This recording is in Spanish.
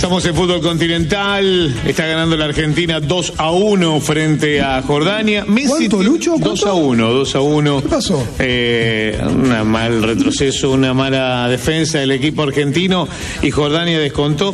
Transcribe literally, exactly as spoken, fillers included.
Estamos en fútbol continental. Está ganando la Argentina dos a uno frente a Jordania. Messi, ¿Cuánto, Lucho? ¿Cuánto? dos a uno, dos a uno. ¿Qué pasó? Eh, un mal retroceso, una mala defensa del equipo argentino y Jordania descontó.